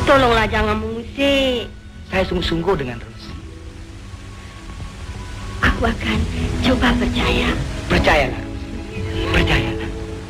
Tolonglah jangan mengusik. Saya sungguh-sungguh dengan Rosi. Aku akan coba percaya. Percayalah, Rosi. Percayalah.